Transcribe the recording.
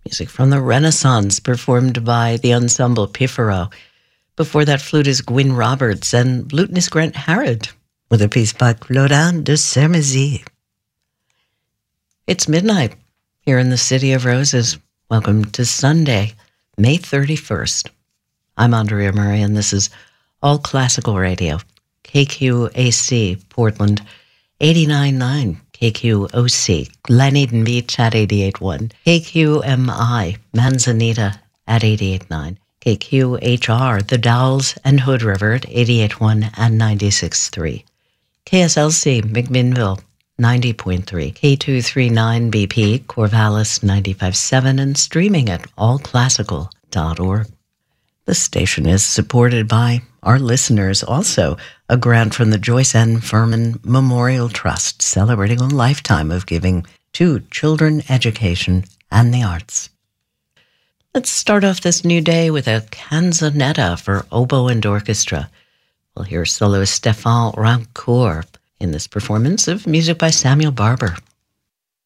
Music from the Renaissance, performed by the ensemble Pifero. Before that, flutist Gwyn Roberts and lutenist Grant Harrod, with a piece by Claudin de Sermezy. It's midnight here in the City of Roses. Welcome to Sunday, May 31st. I'm Andrea Murray, and this is All Classical Radio. KQAC, Portland, 89.9. KQOC, Glen Eden Beach at 88.1. KQMI, Manzanita at 88.9. KQHR, The Dalles and Hood River at 88.1 and 96.3. KSLC, McMinnville, 90.3. K239 BP, Corvallis, 95.7, and streaming at allclassical.org. The station is supported by our listeners. Also, a grant from the Joyce N. Furman Memorial Trust, celebrating a lifetime of giving to children, education, and the arts. Let's start off this new day with a canzonetta for oboe and orchestra. We'll hear soloist Stéphane Rancourt in this performance of music by Samuel Barber.